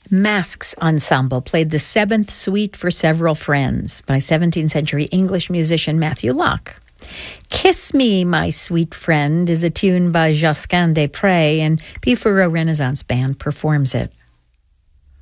Masks Ensemble played the seventh suite for several friends by 17th century English musician Matthew Locke. Kiss Me, My Sweet Friend is a tune by Josquin des Prez, and Pifuro Renaissance Band performs it.